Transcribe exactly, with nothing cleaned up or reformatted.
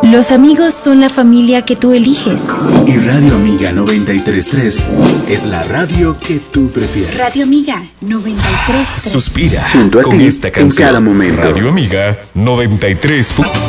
Los amigos son la familia que tú eliges. Y Radio Amiga noventa y tres punto tres es la radio que tú prefieres. Radio Amiga noventa y tres punto tres. Suspira Junto a con ti, esta canción. en cada momento. Radio Amiga noventa y tres punto tres.